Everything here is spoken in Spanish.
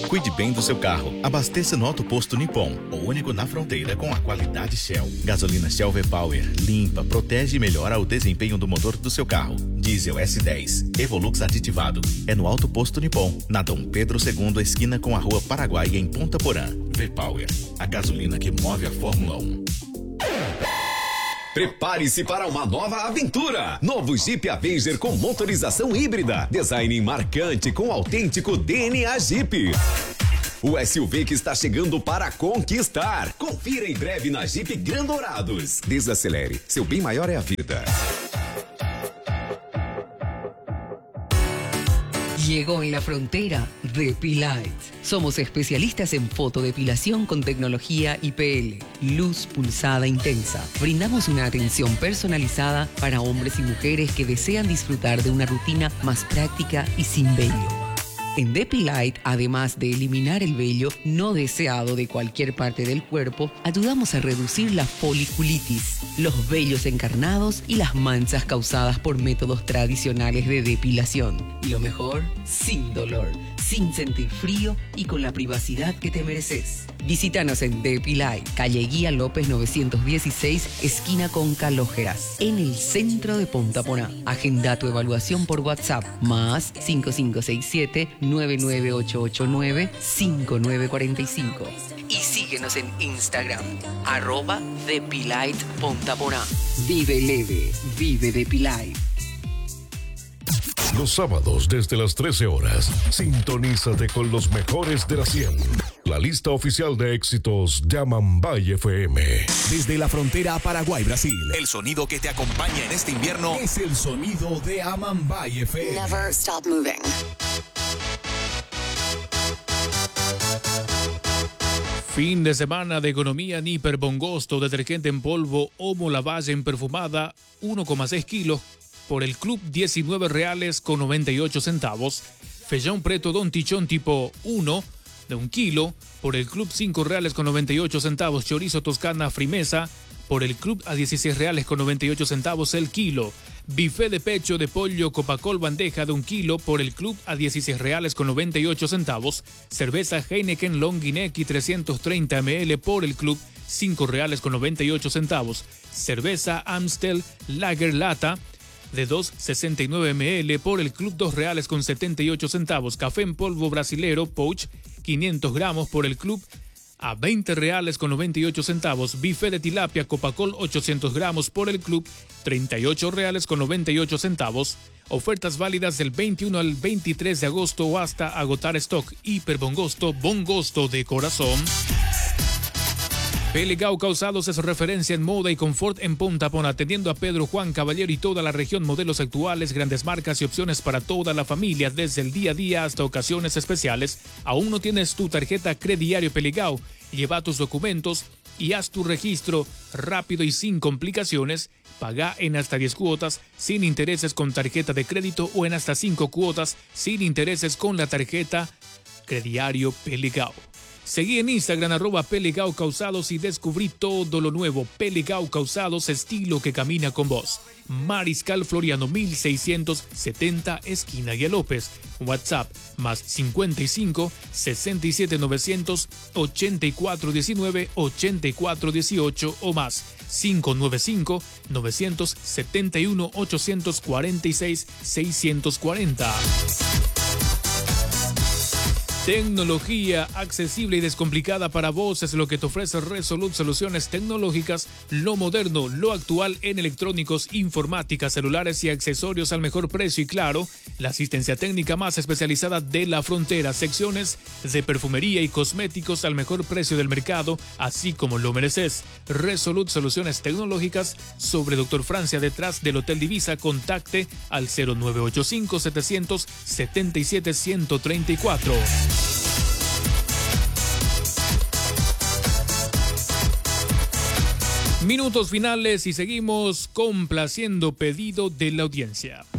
Cuide bem do seu carro. Abasteça no Auto Posto Nippon, o único na fronteira com a qualidade Shell. Gasolina Shell V-Power limpa, protege e melhora o desempenho do motor do seu carro. Diesel S10, Evolux aditivado. É no Auto Posto Nippon, na Dom Pedro II, esquina com a Rua Paraguai, em Ponta Porã. V-Power, a gasolina que move a Fórmula 1. Prepare-se para uma nova aventura. Novo Jeep Avenger com motorização híbrida. Design marcante com autêntico DNA Jeep. O SUV que está chegando para conquistar. Confira em breve na Jeep Grand Dourados. Desacelere, seu bem maior é a vida. Llegó en la frontera Depilite. Somos especialistas en fotodepilación con tecnología IPL, luz pulsada intensa. Brindamos una atención personalizada para hombres y mujeres que desean disfrutar de una rutina más práctica y sin vello. En Depilite, además de eliminar el vello no deseado de cualquier parte del cuerpo, ayudamos a reducir la foliculitis, los vellos encarnados y las manchas causadas por métodos tradicionales de depilación. Y lo mejor, sin dolor, sin sentir frío y con la privacidad que te mereces. Visítanos en Depilite, calle Guía López 916, esquina con Calógeras, en el centro de Ponta Porã. Agenda tu evaluación por WhatsApp, más 5567-99889-5945. Y síguenos en Instagram, @Depilite Ponta Porã. Vive leve, vive Depilite. Los sábados desde las 13 horas, sintonízate con los mejores de la 100. La lista oficial de éxitos de Amambay FM. Desde la frontera Paraguay-Brasil, el sonido que te acompaña en este invierno es el sonido de Amambay FM. Never stop moving. Fin de semana de economía en Hiperbongosto, detergente en polvo Omo Lavage en perfumada, 1,6 kilos por el Club 19 reales con 98 centavos. Feijão Preto Don Tichón tipo 1 de 1 kilo por el Club 5 reales con 98 centavos. Chorizo Toscana Frimeza por el Club a 16 reales con 98 centavos el kilo. Buffet de pecho de pollo Copacol bandeja de 1 kilo por el Club a 16 reales con 98 centavos. Cerveza Heineken Longuinecki 330 ml por el Club 5 reales con 98 centavos. Cerveza Amstel Lager Lata de 2,69 ml por el Club 2 reales con 78 centavos. Café en polvo brasilero Pouch 500 gramos por el Club a 20 reales con 98 centavos. Buffet de tilapia Copacol 800 gramos por el Club 38 reales con 98 centavos. Ofertas válidas del 21 al 23 de agosto o hasta agotar stock. Hiperbongosto, bongosto de corazón. Peligao Calzados es referencia en moda y confort en Ponta Porã, atendiendo a Pedro Juan Caballero y toda la región. Modelos actuales, grandes marcas y opciones para toda la familia, desde el día a día hasta ocasiones especiales. ¿Aún no tienes tu tarjeta Crediario Peligao? Lleva tus documentos y haz tu registro rápido y sin complicaciones. Paga en hasta 10 cuotas sin intereses con tarjeta de crédito o en hasta 5 cuotas sin intereses con la tarjeta Crediario Peligao. Seguí en Instagram @Peligao Calzados y descubrí todo lo nuevo. Peligao Calzados, estilo que camina con vos. Mariscal Floriano 1670, esquina Guía López. WhatsApp más 55 67 900 84 19 84 18 o más 595 971 846 640. Tecnología accesible y descomplicada para vos es lo que te ofrece Resolute Soluciones Tecnológicas, lo moderno, lo actual en electrónicos, informática, celulares y accesorios al mejor precio y claro, la asistencia técnica más especializada de la frontera, secciones de perfumería y cosméticos al mejor precio del mercado, así como lo mereces. Resolute Soluciones Tecnológicas sobre Dr. Francia detrás del Hotel Divisa, contacte al 0985 777 134. Minutos finales y seguimos complaciendo pedido de la audiencia.